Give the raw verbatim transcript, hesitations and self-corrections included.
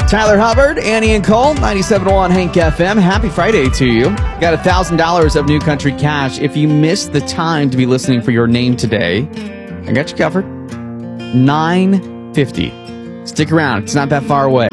Tyler Hubbard, Annie and Cole, ninety-seven point one Hank F M. Happy Friday to you. Got one thousand dollars of New Country Cash. If you missed the time to be listening for your name today, I got you covered. nine fifty. Stick around. It's not that far away.